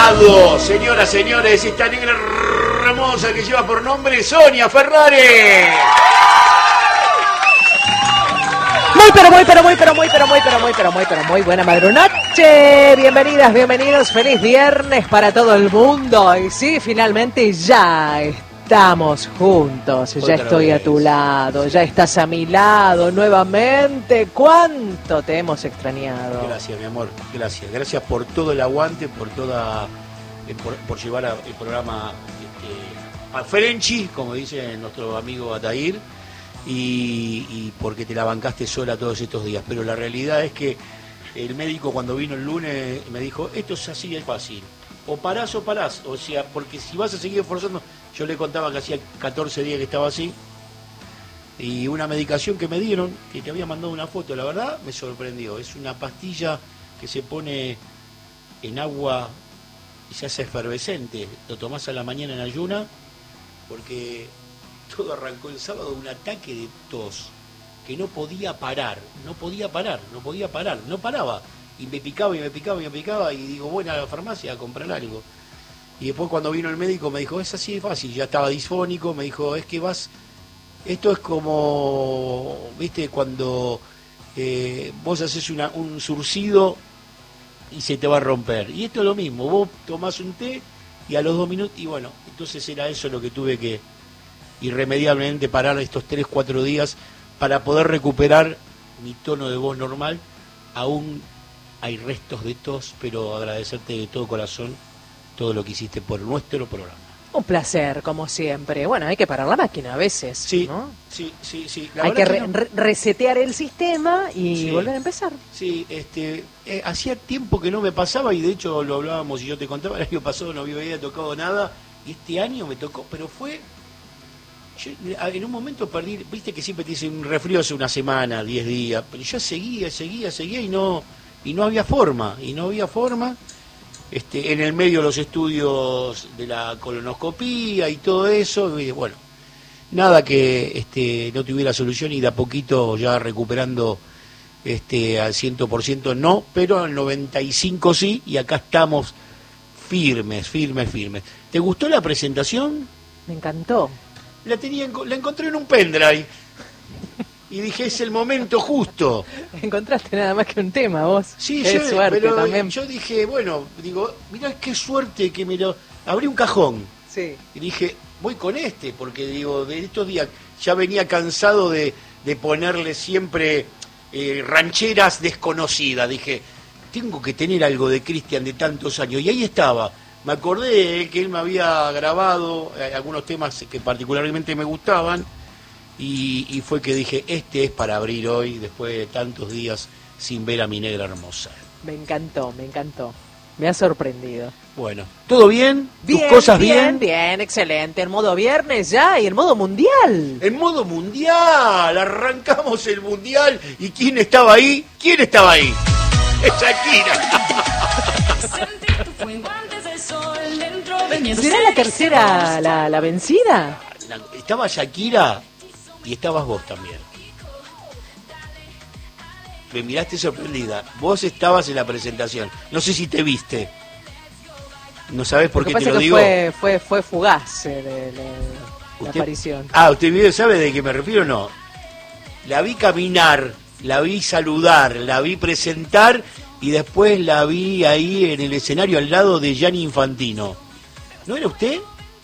lado, señoras, señores, esta negra hermosa que lleva por nombre Sonia Ferrari. Muy buena madrugada. Bienvenidas, bienvenidos. Feliz viernes para todo el mundo. Y sí, finalmente ya estamos juntos. Ya estoy a tu lado, ya estás a mi lado nuevamente. ¿Cuánto te hemos extrañado? Gracias, mi amor. Gracias por todo el aguante, por por llevar el programa a Ferenchi, como dice nuestro amigo Atair. Y porque te la bancaste sola todos estos días. Pero la realidad es que el médico cuando vino el lunes me dijo, esto es así de fácil, o parás, o sea, porque si vas a seguir esforzando, yo le contaba que hacía 14 días que estaba así, y una medicación que me dieron, que te había mandado una foto, la verdad me sorprendió, es una pastilla que se pone en agua y se hace efervescente, lo tomás a la mañana en ayuna, porque todo arrancó el sábado de un ataque de tos que no paraba, no paraba, y me picaba, y digo, bueno, a la farmacia a comprar algo. Y después cuando vino el médico me dijo, es así de fácil, ya estaba disfónico, me dijo, es que esto es como, viste, cuando vos haces un surcido y se te va a romper, y esto es lo mismo, vos tomás un té y a los 2 minutos, y bueno, entonces era eso lo que tuve que irremediablemente parar estos 3-4 días para poder recuperar mi tono de voz normal. Aún hay restos de tos, pero agradecerte de todo corazón todo lo que hiciste por nuestro programa. Un placer, como siempre. Bueno, hay que parar la máquina a veces, sí, ¿no? Sí. Hay que resetear el sistema y volver a empezar. Sí, hacía tiempo que no me pasaba, y de hecho lo hablábamos y yo te contaba, el año pasado no había tocado nada, y este año me tocó, pero fue... Yo en un momento perdí, viste que siempre te dicen un resfrío hace una semana, 10 días, pero yo seguía y no había forma, en el medio de los estudios de la colonoscopía y todo eso, y bueno, nada que no tuviera solución, y de a poquito ya recuperando al 100% no, pero al 95% sí, y acá estamos firmes. ¿Te gustó la presentación? Me encantó. La encontré en un pendrive y dije, es el momento justo. Encontraste nada más que un tema vos. Sí, suerte también. Yo dije, mirá qué suerte que abrí un cajón. Sí. Y dije, voy con porque de estos días ya venía cansado de ponerle siempre rancheras desconocidas. Dije, tengo que tener algo de Cristian de tantos años, y ahí estaba. Me acordé que él me había grabado algunos temas que particularmente me gustaban, y fue que dije, este es para abrir hoy, después de tantos días sin ver a mi negra hermosa. Me encantó. Me ha sorprendido. Bueno, ¿todo bien? ¿Tus cosas bien? Bien, excelente. En modo viernes ya y en modo mundial. En modo mundial, arrancamos el mundial. ¿Y quién estaba ahí? Es Shakira. ¿Será la tercera la vencida? Estaba Shakira y estabas vos también. Me miraste sorprendida. Vos estabas en la presentación. No sé si te viste. ¿No sabés por qué te lo digo? Fue fugaz la aparición. ¿Usted sabe de qué me refiero o no? La vi caminar, la vi saludar, la vi presentar, y después la vi ahí en el escenario al lado de Gianni Infantino. ¿No era usted?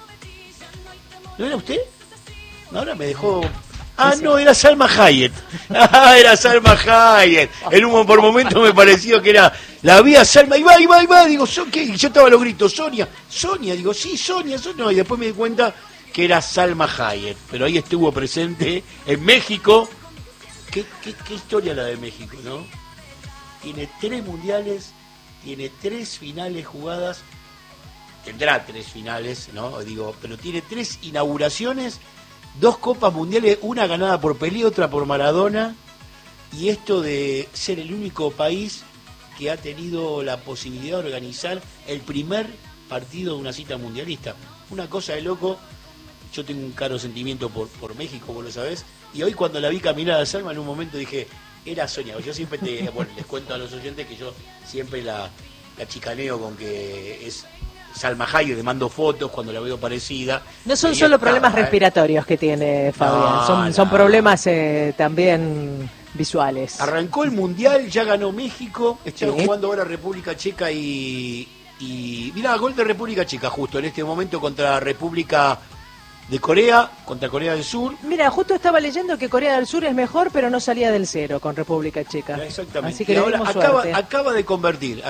Ahora me dejó... no, era Salma Hayek. Era Salma Hayek. Por momento me pareció que era... La vi a Salma, y va. Digo, ¿qué? Yo estaba a los gritos, Sonia. Digo, sí, Sonia. No, y después me di cuenta que era Salma Hayek. Pero ahí estuvo presente en México. ¿Qué historia la de México, no? Tiene 3 mundiales, tiene 3 finales jugadas, tendrá 3 finales, ¿no? Pero tiene 3 inauguraciones, 2 copas mundiales, una ganada por Pelé, otra por Maradona, y esto de ser el único país que ha tenido la posibilidad de organizar el primer partido de una cita mundialista. Una cosa de loco. Yo tengo un caro sentimiento por México, vos lo sabés, y hoy cuando la vi caminar a Salma, en un momento dije, era Sonia. Yo siempre les cuento a los oyentes que yo siempre la chicaneo con que es Salma Hayek, le mando fotos cuando la veo parecida. No son solo problemas respiratorios que tiene Fabián, son problemas también visuales. Arrancó el Mundial, ya ganó México, están jugando ahora República Checa y mirá, gol de República Checa justo en este momento contra República de Corea, contra Corea del Sur. Mira, justo estaba leyendo que Corea del Sur es mejor, pero no salía del 0 con República Checa. Exactamente. Así que y ahora acaba de convertir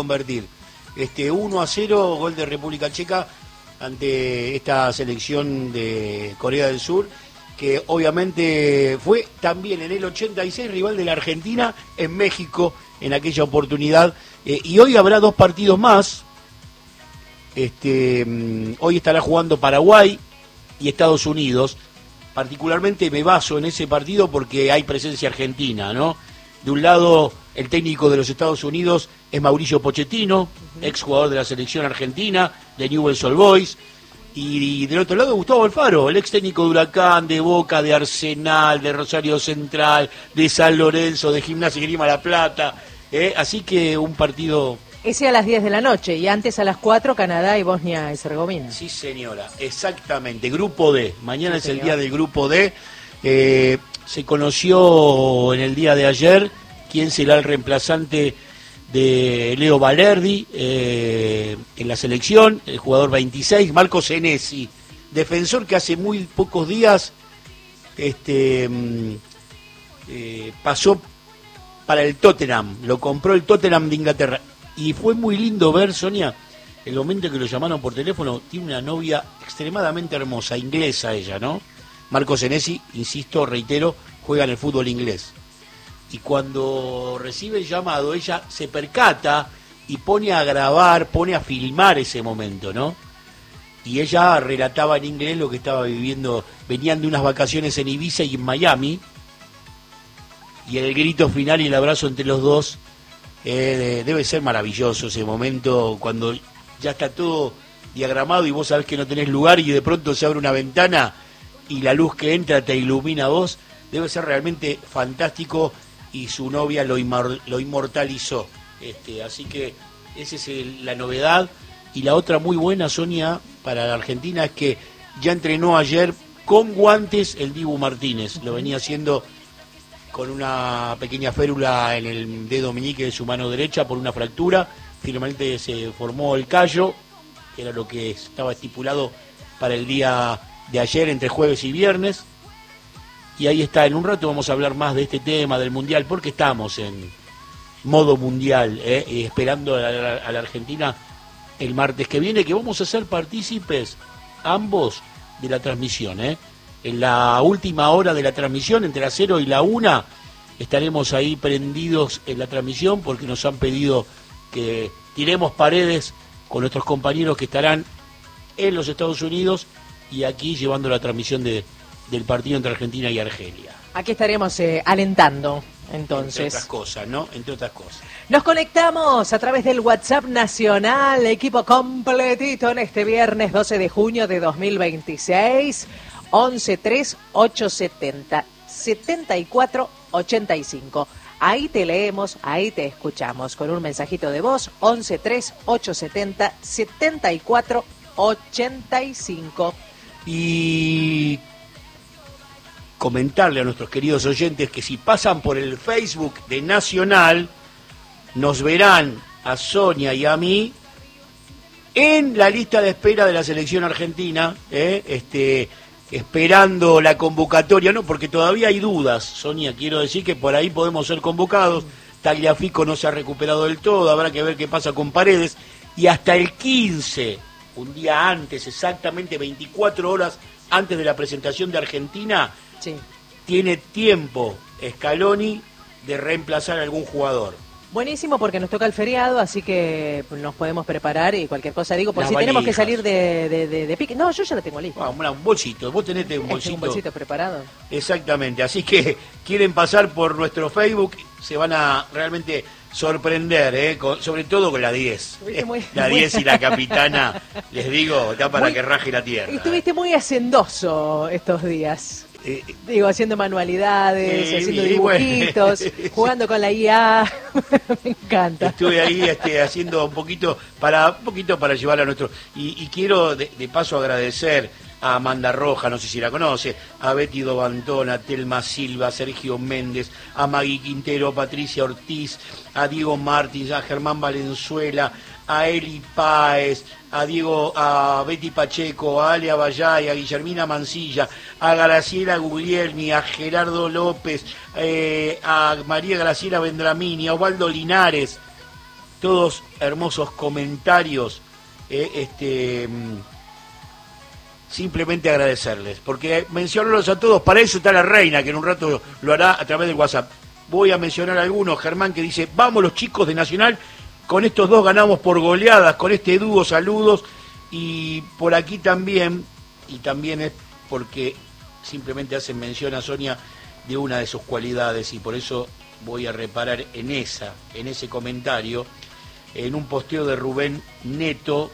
1-0, gol de República Checa ante esta selección de Corea del Sur, que obviamente fue también en el 86 rival de la Argentina en México en aquella oportunidad. Y hoy habrá 2 partidos más. Hoy estará jugando Paraguay y Estados Unidos. Particularmente me baso en ese partido porque hay presencia argentina, ¿no? De un lado, el técnico de los Estados Unidos es Mauricio Pochettino, exjugador de la selección argentina, de Newell's Old Boys. Y del otro lado, Gustavo Alfaro, el ex técnico de Huracán, de Boca, de Arsenal, de Rosario Central, de San Lorenzo, de Gimnasia y Grima La Plata. Así que un partido... Ese a las 10 de la noche y antes a las 4 Canadá y Bosnia y Herzegovina. Sí, señora, exactamente. Grupo D. Mañana es el día del Grupo D. Se conoció en el día de ayer quién será el reemplazante de Leo Valerdi en la selección, el jugador 26, Marco Senesi, defensor que hace muy pocos días pasó para el Tottenham, lo compró el Tottenham de Inglaterra. Y fue muy lindo ver, Sonia, el momento que lo llamaron por teléfono. Tiene una novia extremadamente hermosa, inglesa ella, ¿no? Marco Senesi, insisto, reitero, juega en el fútbol inglés. Y cuando recibe el llamado, ella se percata y pone a grabar, pone a filmar ese momento, ¿no? Y ella relataba en inglés lo que estaba viviendo. Venían de unas vacaciones en Ibiza y en Miami. Y el grito final y el abrazo entre los dos. Debe ser maravilloso ese momento cuando ya está todo diagramado y vos sabés que no tenés lugar y de pronto se abre una ventana y la luz que entra te ilumina a vos. Debe ser realmente fantástico y su novia lo inmortalizó. Así que esa es la novedad. Y la otra muy buena, Sonia, para la Argentina es que ya entrenó ayer con guantes el Dibu Martínez. Lo venía haciendo con una pequeña férula en el dedo meñique de su mano derecha por una fractura. Finalmente se formó el callo, que era lo que estaba estipulado para el día de ayer, entre jueves y viernes. Y ahí está, en un rato vamos a hablar más de este tema del Mundial, porque estamos en modo Mundial, esperando a la Argentina el martes que viene, que vamos a ser partícipes ambos de la transmisión, En la última hora de la transmisión, entre las 0 y la 1, estaremos ahí prendidos en la transmisión porque nos han pedido que tiremos paredes con nuestros compañeros que estarán en los Estados Unidos y aquí llevando la transmisión del partido entre Argentina y Argelia. Aquí estaremos alentando, entonces. Entre otras cosas, ¿no? Entre otras cosas. Nos conectamos a través del WhatsApp nacional, equipo completito en este viernes 12 de junio de 2026. 11-3-870-74-85. Ahí te leemos, ahí te escuchamos con un mensajito de voz. 11-3-870-74-85. Y comentarle a nuestros queridos oyentes que si pasan por el Facebook de Nacional, nos verán a Sonia y a mí en la lista de espera de la selección argentina, esperando la convocatoria, no, porque todavía hay dudas, Sonia, quiero decir que por ahí podemos ser convocados. Tagliafico no se ha recuperado del todo, habrá que ver qué pasa con Paredes, y hasta el 15, un día antes, exactamente 24 horas antes de la presentación de Argentina, sí, tiene tiempo Scaloni de reemplazar a algún jugador. Buenísimo, porque nos toca el feriado, así que nos podemos preparar y cualquier cosa, digo, por las si valijas. Tenemos que salir de pique. No, yo ya lo tengo listo. Un bolsito, vos tenés un bolsito. Un bolsito preparado. Exactamente, así que quieren pasar por nuestro Facebook, se van a realmente sorprender, sobre todo con la 10. La 10 y la capitana, les digo, está para que raje la tierra. Estuviste muy hacendoso estos días. Digo, haciendo manualidades, haciendo dibujitos, jugando con la IA. Me encanta. Estuve ahí haciendo un poquito para llevar a nuestro... Y quiero de paso agradecer a Amanda Roja, no sé si la conoce, a Betty Dobantón, a Telma Silva, a Sergio Méndez, a Magui Quintero, a Patricia Ortiz, a Diego Martins, a Germán Valenzuela, a Eli Páez, a Betty Pacheco, a Alia Bayay, a Guillermina Mancilla, a Graciela Guglielmi, a Gerardo López, a María Graciela Vendramini, a Osvaldo Linares, todos hermosos comentarios. Simplemente agradecerles, porque mencionarlos a todos, para eso está la reina, que en un rato lo hará a través del WhatsApp. Voy a mencionar algunos. Germán, que dice: vamos los chicos de Nacional, con estos dos ganamos por goleadas, con este dúo, saludos. Y por aquí también, y también es porque simplemente hacen mención a Sonia de una de sus cualidades, y por eso voy a reparar en ese comentario, en un posteo de Rubén Neto.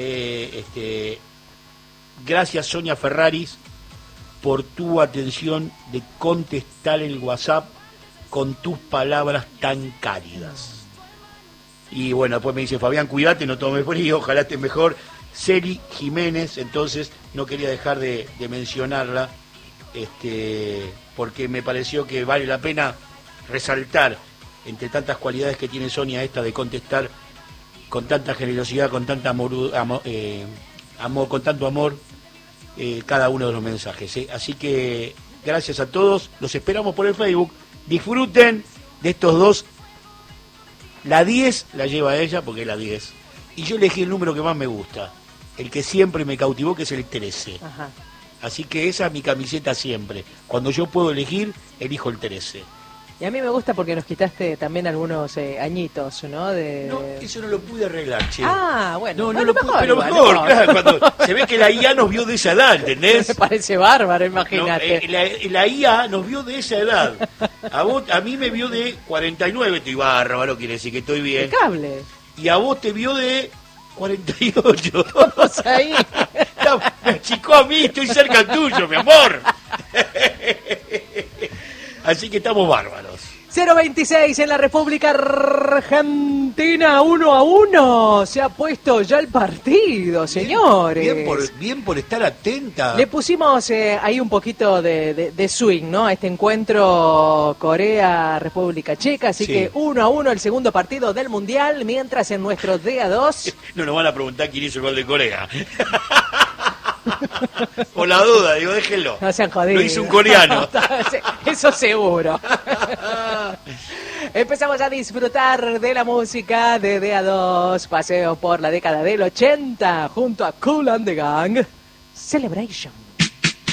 Gracias, Sonia Ferraris, por tu atención de contestar el WhatsApp con tus palabras tan cálidas. Y bueno, después me dice: Fabián, cuídate, no tomes frío, ojalá estés mejor. Celi Jiménez, entonces no quería dejar de mencionarla, porque me pareció que vale la pena resaltar, entre tantas cualidades que tiene Sonia, esta de contestar con tanta generosidad, con tanta amor, con tanto amor, cada uno de los mensajes. Así que gracias a todos, los esperamos por el Facebook. Disfruten de estos dos. La 10 la lleva ella porque es la 10, y yo elegí el número que más me gusta, el que siempre me cautivó, que es el 13. Ajá. Así que esa es mi camiseta siempre. Cuando yo puedo elegir, elijo el 13. Y a mí me gusta porque nos quitaste también algunos añitos, ¿no? No, eso no lo pude arreglar, che. Ah, bueno. No lo pude, pero mejor, claro, cuando se ve que la IA nos vio de esa edad, ¿entendés? Me parece bárbaro, imagínate. No, la IA nos vio de esa edad. A mí me vio de 49, estoy bárbaro, quiere decir que estoy bien. Impecable. Y a vos te vio de 48. Vamos ahí. Me achicó a mí, estoy cerca tuyo, mi amor. Así que estamos bárbaros. 0-26 en la República Argentina, 1-1. Se ha puesto ya el partido, señores. Bien por estar atenta. Le pusimos ahí un poquito de swing, ¿no? A este encuentro Corea-República Checa. Así que 1-1 el segundo partido del Mundial. Mientras en nuestro DA2... No nos van a preguntar quién hizo el gol de Corea. Por la duda, digo, déjenlo. No sean jodidos. Lo hizo un coreano. Eso seguro. Empezamos a disfrutar de la música de DA2. Paseo por la década del 80 junto a Kool and the Gang. Celebration.